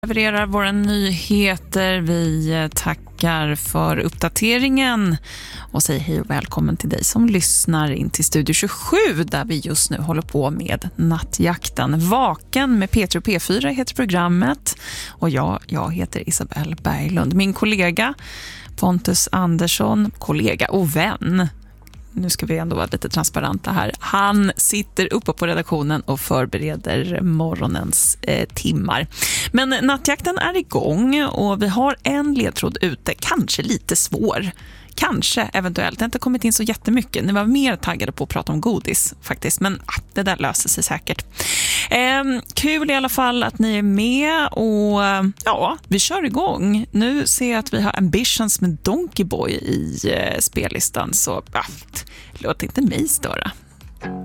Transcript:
Levererar våra nyheter. Vi tackar för uppdateringen och säger hej och välkommen till dig som lyssnar in till Studio 27 där vi just nu håller på med nattjakten. Vaken med P3 och P4 heter programmet och jag heter Isabelle Berglund. Min kollega Pontus Andersson, kollega och vän. Nu ska vi ändå vara lite transparenta här. Han sitter uppe på redaktionen och förbereder morgonens timmar. Men nattjakten är igång och vi har en ledtråd ute. Kanske lite svår. Kanske, eventuellt. Det har inte kommit in så jättemycket. Ni var mer taggade på att prata om godis faktiskt. Men det där löser sig säkert. Kul i alla fall att ni är med och ja, vi kör igång. Nu ser jag att vi har Ambitions med Donkey Boy i spellistan så låt inte mig störa.